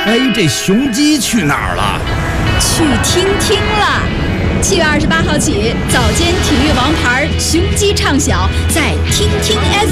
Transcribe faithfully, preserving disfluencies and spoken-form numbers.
哎，这雄鸡去哪儿了？ 去听听了。七月二十八号起，早间体育王牌雄鸡唱响在听听